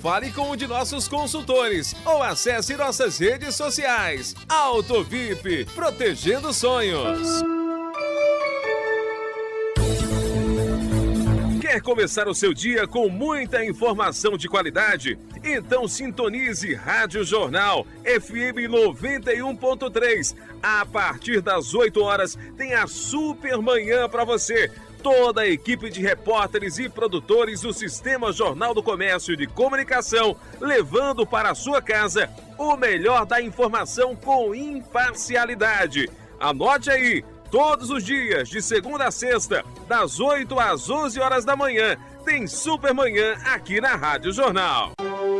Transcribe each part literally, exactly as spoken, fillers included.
fale com um de nossos consultores ou acesse nossas redes sociais. Auto V I P, protegendo sonhos. Quer começar o seu dia com muita informação de qualidade? Então sintonize Rádio Jornal F M noventa e um ponto três. A partir das oito horas tem a super manhã para você. Toda a equipe de repórteres e produtores do Sistema Jornal do Comércio de Comunicação, levando para a sua casa o melhor da informação com imparcialidade. Anote aí, todos os dias, de segunda a sexta, das oito às onze horas da manhã, tem Super Manhã aqui na Rádio Jornal.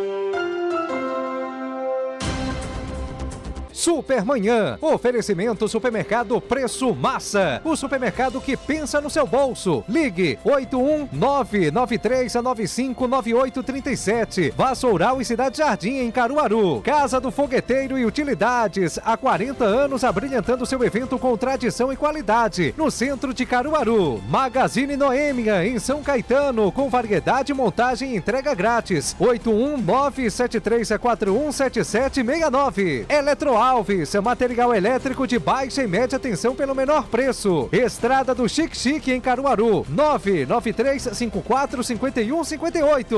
Supermanhã, oferecimento Supermercado Preço Massa, o supermercado que pensa no seu bolso. Ligue oito um nove nove três nove cinco nove oito três sete. Vassoural e Cidade Jardim em Caruaru. Casa do Fogueteiro e Utilidades, há quarenta anos abrilhantando seu evento com tradição e qualidade, no centro de Caruaru. Magazine Noêmia em São Caetano, com variedade, montagem e entrega grátis. oito um nove sete três quatro um sete sete seis nove. Eletroal Alves, material elétrico de baixa e média tensão pelo menor preço. Estrada do Chique Chique em Caruaru, nove nove três cinco quatro cinco um cinco oito.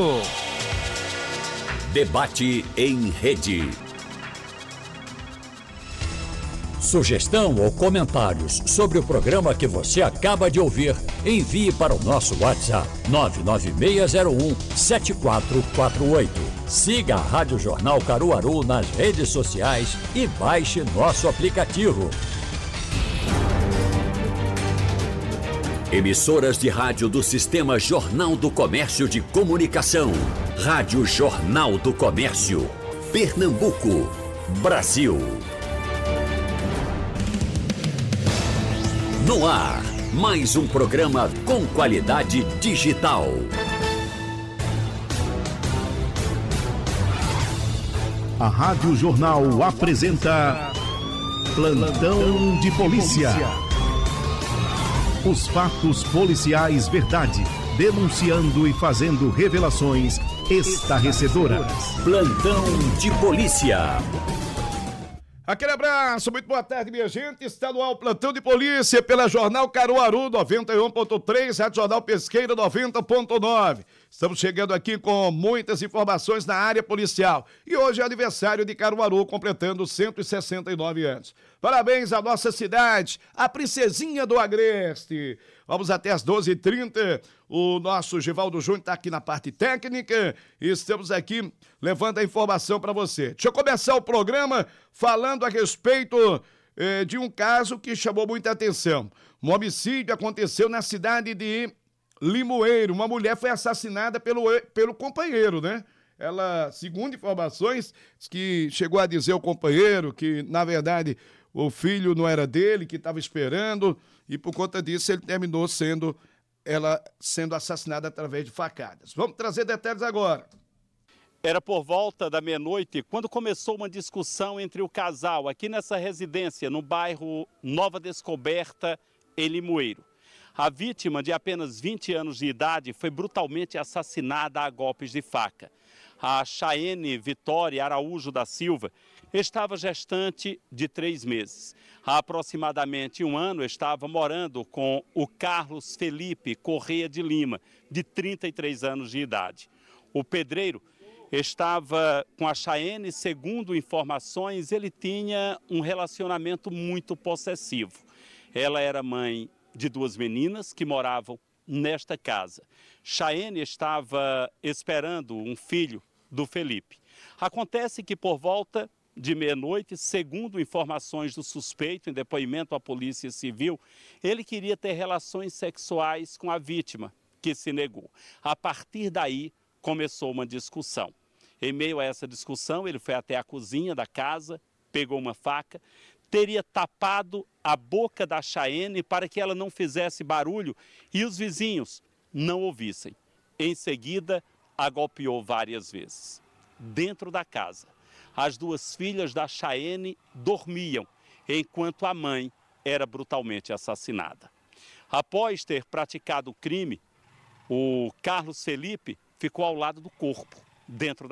Debate em rede. Sugestão ou comentários sobre o programa que você acaba de ouvir, envie para o nosso WhatsApp nove nove seis zero um sete quatro quatro oito. Siga a Rádio Jornal Caruaru nas redes sociais e baixe nosso aplicativo. Emissoras de rádio do Sistema Jornal do Comércio de Comunicação. Rádio Jornal do Comércio. Pernambuco, Brasil. No ar, mais um programa com qualidade digital. A Rádio Jornal apresenta Plantão de Polícia. Os fatos policiais verdade, denunciando e fazendo revelações estarrecedoras. Plantão de Polícia. Aquele abraço, muito boa tarde, minha gente. Está no ar o Plantão de Polícia pela Jornal Caruaru noventa e um ponto três, Rádio Jornal Pesqueira noventa ponto nove. Estamos chegando aqui com muitas informações na área policial. E hoje é aniversário de Caruaru, completando cento e sessenta e nove anos. Parabéns à nossa cidade, a princesinha do Agreste. Vamos até às doze e trinta. O nosso Givaldo Júnior está aqui na parte técnica e estamos aqui levando a informação para você. Deixa eu começar o programa falando a respeito eh, de um caso que chamou muita atenção. Um homicídio aconteceu na cidade de Limoeiro. Uma mulher foi assassinada pelo, pelo companheiro, né? Ela, segundo informações, que chegou a dizer ao companheiro que, na verdade, o filho não era dele, que estava esperando, e por conta disso ele terminou sendo, ela sendo assassinada através de facadas. Vamos trazer detalhes agora. Era por volta da meia-noite quando começou uma discussão entre o casal aqui nessa residência, no bairro Nova Descoberta, em Limoeiro. A vítima, de apenas vinte anos de idade, foi brutalmente assassinada a golpes de faca. A Chayene Vitória Araújo da Silva estava gestante de três meses. Há aproximadamente um ano estava morando com o Carlos Felipe Correia de Lima, de trinta e três anos de idade. O pedreiro estava com a Chayene, segundo informações, ele tinha um relacionamento muito possessivo. Ela era mãe de duas meninas que moravam nesta casa. Chayene estava esperando um filho do Felipe. Acontece que por volta de meia-noite, segundo informações do suspeito em depoimento à Polícia Civil, ele queria ter relações sexuais com a vítima, que se negou. A partir daí, começou uma discussão. Em meio a essa discussão, ele foi até a cozinha da casa, pegou uma faca, teria tapado a boca da Chayene para que ela não fizesse barulho e os vizinhos não ouvissem. Em seguida, a golpeou várias vezes. Dentro da casa, as duas filhas da Chayene dormiam, enquanto a mãe era brutalmente assassinada. Após ter praticado o crime, o Carlos Felipe ficou ao lado do corpo, dentro da